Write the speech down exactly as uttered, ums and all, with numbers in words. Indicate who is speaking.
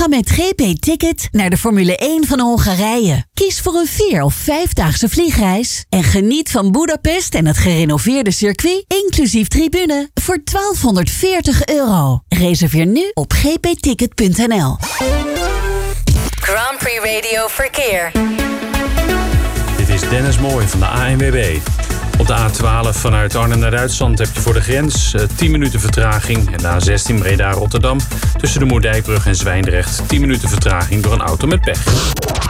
Speaker 1: Ga met G P Ticket naar de Formule één van Hongarije. Kies voor een vier- of vijfdaagse vliegreis en geniet van Budapest en het gerenoveerde circuit, inclusief tribune, voor twaalfhonderdveertig euro. Reserveer nu op g p ticket punt n l.
Speaker 2: Grand Prix Radio Verkeer.
Speaker 3: Dit is Dennis Mooij van de A N W B. Op de A twaalf vanuit Arnhem naar Duitsland heb je voor de grens uh, tien minuten vertraging. En de A zestien Breda-Rotterdam tussen de Moerdijkbrug en Zwijndrecht tien minuten vertraging door een auto met pech.